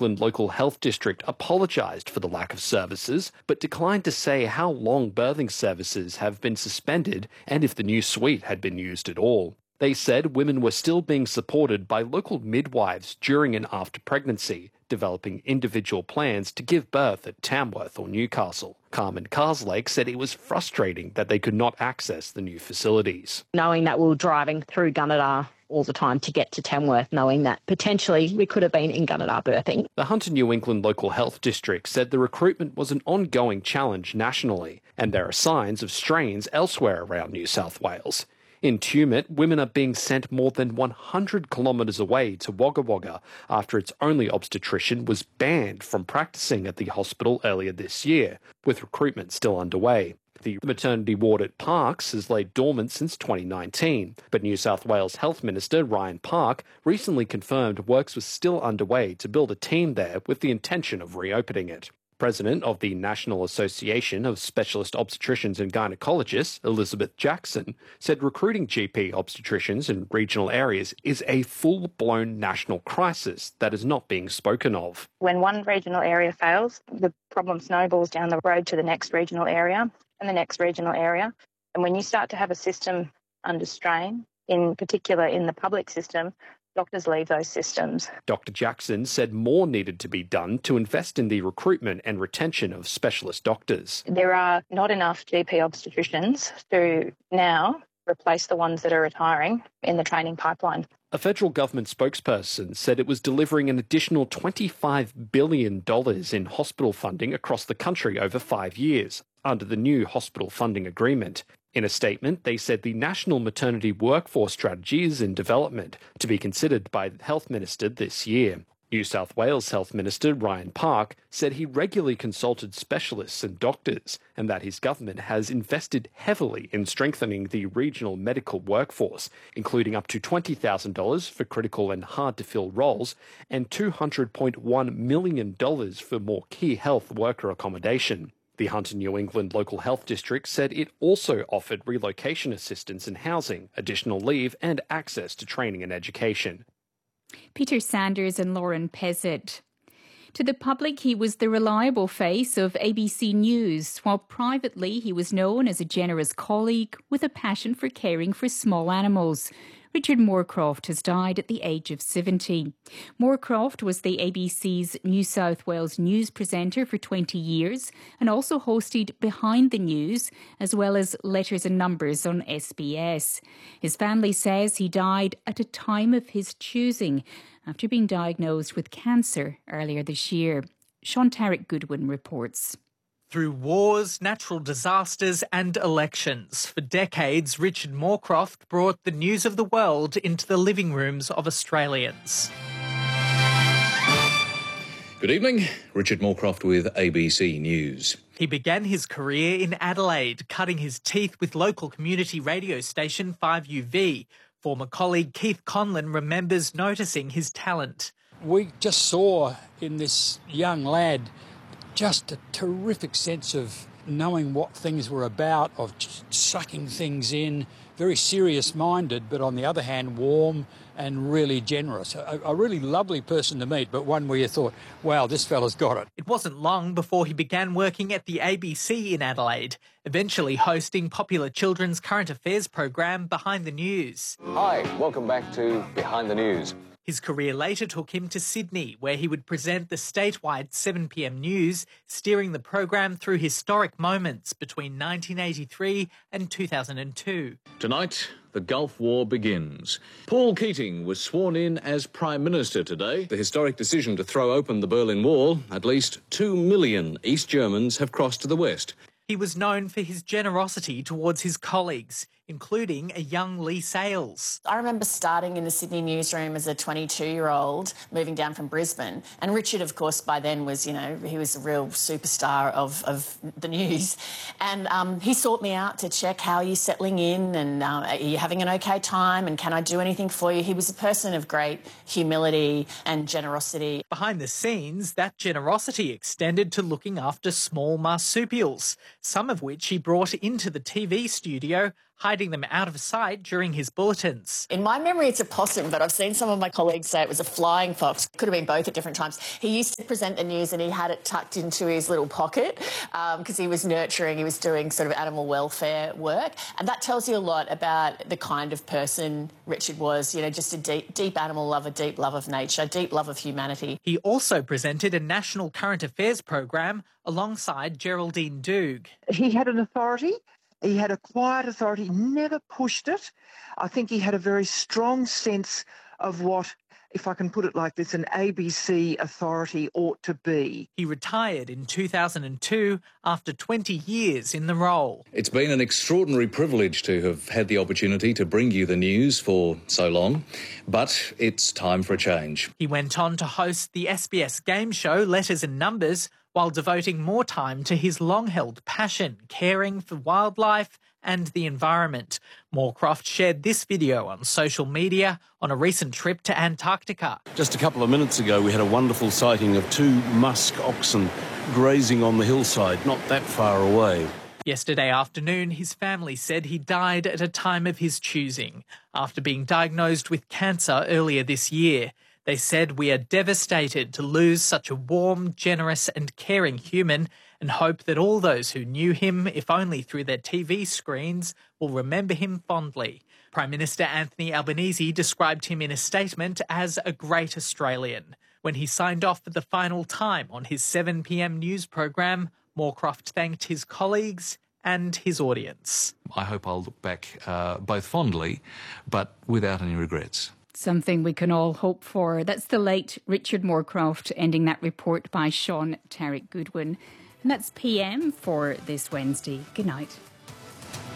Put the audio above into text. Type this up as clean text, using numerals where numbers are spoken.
England local health district apologised for the lack of services, but declined to say how long birthing services have been suspended and if the new suite had been used at all. They said women were still being supported by local midwives during and after pregnancy, developing individual plans to give birth at Tamworth or Newcastle. Carmen Carslake said it was frustrating that they could not access the new facilities. Knowing that we were driving through Gunnedah all the time to get to Tamworth, knowing that potentially we could have been in Gunnedah birthing. The Hunter New England Local Health District said the recruitment was an ongoing challenge nationally, and there are signs of strains elsewhere around New South Wales. In Tumut, women are being sent more than 100 kilometres away to Wagga Wagga after its only obstetrician was banned from practising at the hospital earlier this year, with recruitment still underway. The maternity ward at Parkes has laid dormant since 2019, but New South Wales Health Minister Ryan Park recently confirmed works were still underway to build a team there with the intention of reopening it. President of the National Association of Specialist Obstetricians and Gynecologists, Elizabeth Jackson, said recruiting GP obstetricians in regional areas is a full-blown national crisis that is not being spoken of. When one regional area fails, the problem snowballs down the road to the next regional area and the next regional area. And when you start to have a system under strain, in particular in the public system, doctors leave those systems. Dr. Jackson said more needed to be done to invest in the recruitment and retention of specialist doctors. There are not enough GP obstetricians to now replace the ones that are retiring in the training pipeline. A federal government spokesperson said it was delivering an additional $25 billion in hospital funding across the country over 5 years under the new hospital funding agreement. In a statement, they said the National Maternity Workforce Strategy is in development to be considered by the Health Minister this year. New South Wales Health Minister Ryan Park said he regularly consulted specialists and doctors and that his government has invested heavily in strengthening the regional medical workforce, including up to $20,000 for critical and hard-to-fill roles and $200.1 million for more key health worker accommodation. The Hunter New England Local Health District said it also offered relocation assistance and housing, additional leave and access to training and education. Peter Sanders and Lauren Pezzett. To the public, he was the reliable face of ABC News, while privately he was known as a generous colleague with a passion for caring for small animals. Richard Moorcroft has died at the age of 70. Moorcroft was the ABC's New South Wales news presenter for 20 years and also hosted Behind the News, as well as Letters and Numbers on SBS. His family says he died at a time of his choosing after being diagnosed with cancer earlier this year. Sean Tarrant Goodwin reports. Through wars, natural disasters and elections, for decades Richard Moorcroft brought the news of the world into the living rooms of Australians. Good evening, Richard Moorcroft with ABC News. He began his career in Adelaide, cutting his teeth with local community radio station 5UV. Former colleague Keith Conlon remembers noticing his talent. We just saw in this young lad just a terrific sense of knowing what things were about, of sucking things in, very serious-minded, but on the other hand, warm and really generous. A really lovely person to meet, but one where you thought, wow, this fella's got it. It wasn't long before he began working at the ABC in Adelaide, eventually hosting popular children's current affairs program Behind the News. Hi, welcome back to Behind the News. His career later took him to Sydney, where he would present the statewide 7pm news, steering the program through historic moments between 1983 and 2002. Tonight, the Gulf War begins. Paul Keating was sworn in as Prime Minister today. The historic decision to throw open the Berlin Wall, at least 2 million East Germans have crossed to the west. He was known for his generosity towards his colleagues, including a young Lee Sales. I remember starting in the Sydney newsroom as a 22-year-old, moving down from Brisbane. And Richard, of course, by then was, he was a real superstar of the news. And he sought me out to check how you're settling in and are you having an okay time and can I do anything for you? He was a person of great humility and generosity. Behind the scenes, that generosity extended to looking after small marsupials, some of which he brought into the TV studio hiding them out of sight during his bulletins. In my memory, it's a possum, but I've seen some of my colleagues say it was a flying fox. Could have been both at different times. He used to present the news and he had it tucked into his little pocket because he was nurturing, he was doing sort of animal welfare work. And that tells you a lot about the kind of person Richard was, you know, just a deep animal lover, deep love of nature, deep love of humanity. He also presented a national current affairs program alongside Geraldine Doog. He had an authority. He had a quiet authority, never pushed it. I think he had a very strong sense of what, if I can put it like this, an ABC authority ought to be. He retired in 2002 after 20 years in the role. It's been an extraordinary privilege to have had the opportunity to bring you the news for so long, but it's time for a change. He went on to host the SBS game show Letters and Numbers, while devoting more time to his long-held passion, caring for wildlife and the environment. Moorcroft shared this video on social media on a recent trip to Antarctica. Just a couple of minutes ago, we had a wonderful sighting of 2 musk oxen grazing on the hillside, not that far away. Yesterday afternoon, his family said he died at a time of his choosing, after being diagnosed with cancer earlier this year. They said, "We are devastated to lose such a warm, generous and caring human and hope that all those who knew him, if only through their TV screens, will remember him fondly." Prime Minister Anthony Albanese described him in a statement as a great Australian. When he signed off for the final time on his 7 p.m. news program, Moorcroft thanked his colleagues and his audience. I hope I'll look back both fondly, but without any regrets. Something we can all hope for. That's the late Richard Moorcroft, ending that report by Sean Tarek Goodwin. And that's PM for this Wednesday. Good night.